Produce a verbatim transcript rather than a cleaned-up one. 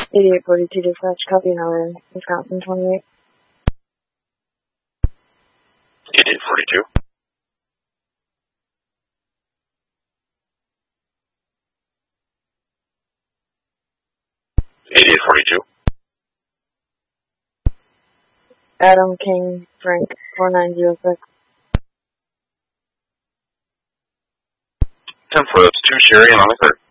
eighty-eight forty-two dispatch, copy another, Wisconsin twenty-eight. eighty-eight forty-two. eighty-eight forty-two. Adam King Frank four nine zero six. ten four, that's two Sherry and on the clear.